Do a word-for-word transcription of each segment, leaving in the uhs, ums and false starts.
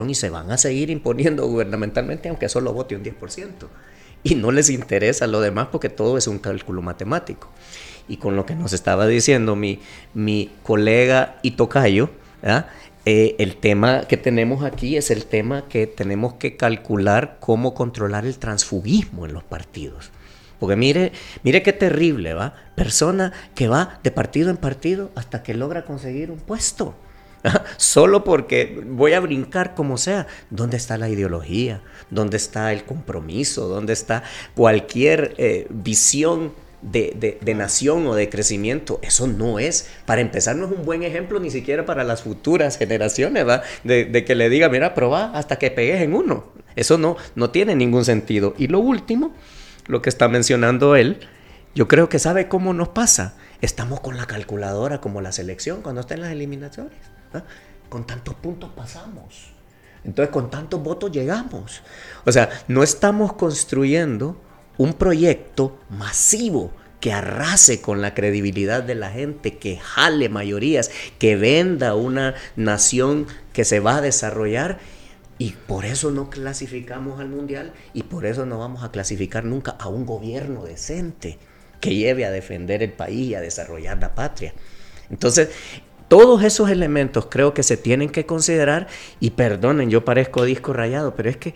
y se van a seguir imponiendo gubernamentalmente aunque solo vote un diez por ciento. Y no les interesa lo demás porque todo es un cálculo matemático. Y con lo que nos estaba diciendo mi, mi colega y tocayo, ¿verdad? Eh, el tema que tenemos aquí es el tema que tenemos que calcular cómo controlar el transfugismo en los partidos. Porque mire, mire qué terrible, ¿va? Persona que va de partido en partido hasta que logra conseguir un puesto. Solo porque voy a brincar como sea. ¿Dónde está la ideología? ¿Dónde está el compromiso? ¿Dónde está cualquier eh, visión de, de, de nación o de crecimiento? Eso no es, para empezar, no es un buen ejemplo ni siquiera para las futuras generaciones, ¿va? De, de que le diga, mira, probá hasta que pegues en uno. Eso no, no tiene ningún sentido. Y lo último, lo que está mencionando él, yo creo que sabe cómo nos pasa. Estamos con la calculadora como la selección cuando está en las eliminatorias. ¿Ah? Con tantos puntos pasamos. Entonces con tantos votos llegamos. O sea, no estamos construyendo un proyecto masivo que arrase con la credibilidad de la gente, que jale mayorías, que venda una nación que se va a desarrollar. Y por eso no clasificamos al mundial y por eso no vamos a clasificar nunca a un gobierno decente que lleve a defender el país y a desarrollar la patria. Entonces, todos esos elementos creo que se tienen que considerar y perdonen, yo parezco disco rayado, pero es que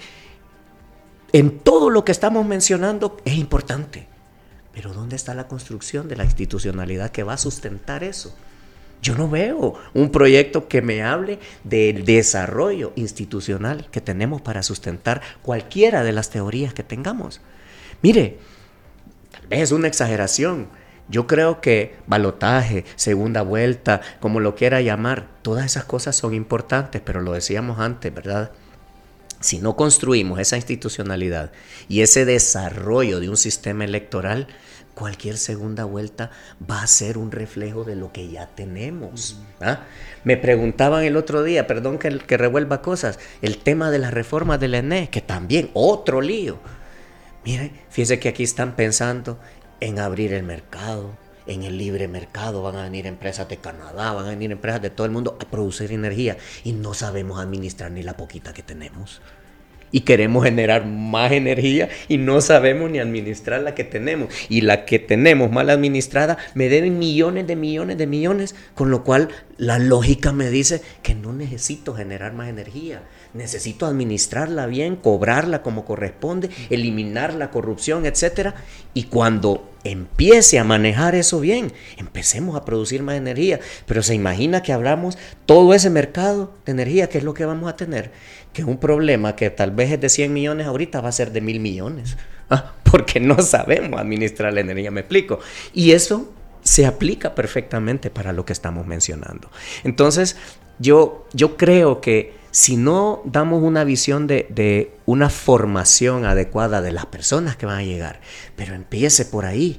en todo lo que estamos mencionando es importante. Pero ¿dónde está la construcción de la institucionalidad que va a sustentar eso? Yo no veo un proyecto que me hable del desarrollo institucional que tenemos para sustentar cualquiera de las teorías que tengamos. Mire, tal vez es una exageración. Yo creo que balotaje, segunda vuelta, como lo quiera llamar, todas esas cosas son importantes, pero lo decíamos antes, ¿verdad? Si no construimos esa institucionalidad y ese desarrollo de un sistema electoral, cualquier segunda vuelta va a ser un reflejo de lo que ya tenemos. ¿Ah? Me preguntaban el otro día, perdón que, que revuelva cosas, el tema de las reformas del E N E, que también otro lío. Miren, fíjense que aquí están pensando en abrir el mercado, en el libre mercado, van a venir empresas de Canadá, van a venir empresas de todo el mundo a producir energía y no sabemos administrar ni la poquita que tenemos. Y queremos generar más energía y no sabemos ni administrar la que tenemos. Y la que tenemos mal administrada me deben millones de millones de millones, con lo cual la lógica me dice que no necesito generar más energía. Necesito administrarla bien, cobrarla como corresponde, eliminar la corrupción, etcétera. Y cuando empiece a manejar eso bien, empecemos a producir más energía. Pero se imagina que abramos todo ese mercado de energía, ¿qué es lo que vamos a tener? Que un problema que tal vez es de cien millones ahorita va a ser de mil millones. ¿Ah? Porque no sabemos administrar la energía, me explico. Y eso se aplica perfectamente para lo que estamos mencionando. Entonces, yo, yo creo que si no damos una visión de, de una formación adecuada de las personas que van a llegar, pero empiece por ahí.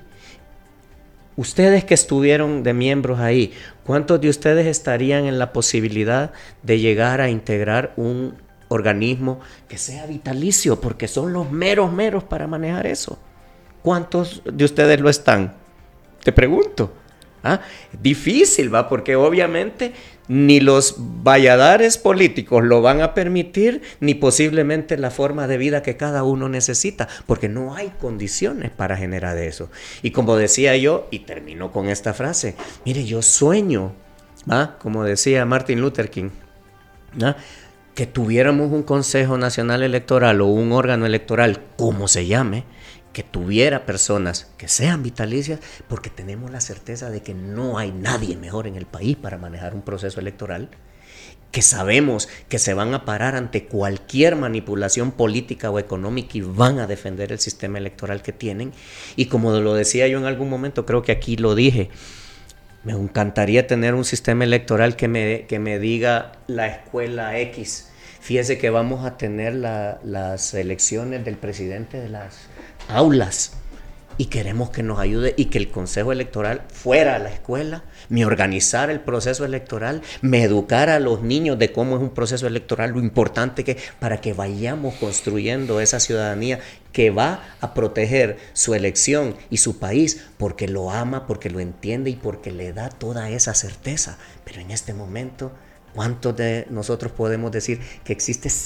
Ustedes que estuvieron de miembros ahí, ¿cuántos de ustedes estarían en la posibilidad de llegar a integrar un organismo que sea vitalicio? Porque son los meros meros para manejar eso. ¿Cuántos de ustedes lo están? Te pregunto. ¿Ah? Difícil, ¿va? Porque obviamente ni los valladares políticos lo van a permitir, ni posiblemente la forma de vida que cada uno necesita, porque no hay condiciones para generar eso. Y como decía yo, y termino con esta frase, mire, yo sueño, ¿va? Como decía Martin Luther King, ¿va? Que tuviéramos un Consejo Nacional Electoral o un órgano electoral, como se llame, que tuviera personas que sean vitalicias, porque tenemos la certeza de que no hay nadie mejor en el país para manejar un proceso electoral, que sabemos que se van a parar ante cualquier manipulación política o económica y van a defender el sistema electoral que tienen. Y como lo decía yo en algún momento, creo que aquí lo dije, me encantaría tener un sistema electoral que me, que me diga la escuela X. Fíjese que vamos a tener la, las elecciones del presidente de las aulas y queremos que nos ayude y que el Consejo Electoral fuera a la escuela, me organizara el proceso electoral, me educara a los niños de cómo es un proceso electoral, lo importante que para que vayamos construyendo esa ciudadanía que va a proteger su elección y su país porque lo ama, porque lo entiende y porque le da toda esa certeza. Pero en este momento, ¿Cuántos de nosotros podemos decir que existe